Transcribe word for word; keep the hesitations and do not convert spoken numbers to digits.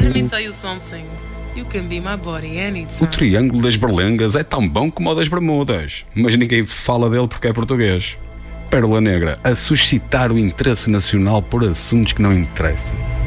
Let me tell you something. You can be my body O anytime. Triângulo das Berlengas é tão bom como o das Bermudas, mas ninguém fala dele porque é português. Pérola Negra, a suscitar o interesse nacional por assuntos que não interessam.